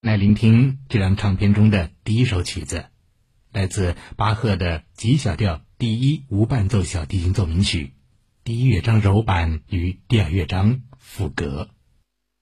来聆听这张唱片中的第一首曲子，来自巴赫的 G 小调第一无伴奏小提琴奏鸣曲，第一乐章柔板与第二乐章赋格。